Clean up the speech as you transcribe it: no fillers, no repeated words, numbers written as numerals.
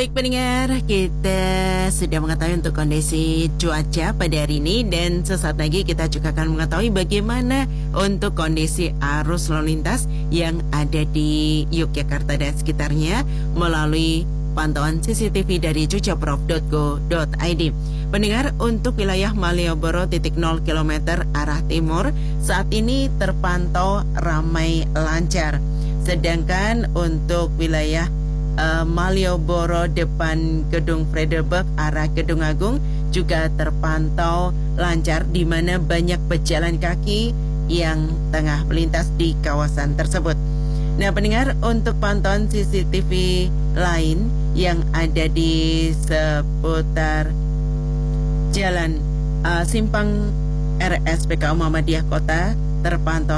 Baik pendengar, kita sudah mengetahui untuk kondisi cuaca pada hari ini dan sesaat lagi kita juga akan mengetahui bagaimana untuk kondisi arus lalu lintas yang ada di Yogyakarta dan sekitarnya melalui pantauan CCTV dari cucaprof.go.id. Pendengar, untuk wilayah Malioboro titik 0 km arah timur saat ini terpantau ramai lancar. Sedangkan untuk wilayah Malioboro depan Gedung Frederiksberg arah Gedung Agung juga terpantau lancar, di mana banyak pejalan kaki yang tengah melintas di kawasan tersebut. Nah pendengar, untuk pantauan CCTV lain yang ada di seputar Jalan Simpang RSPK Muhammadiyah Kota terpantau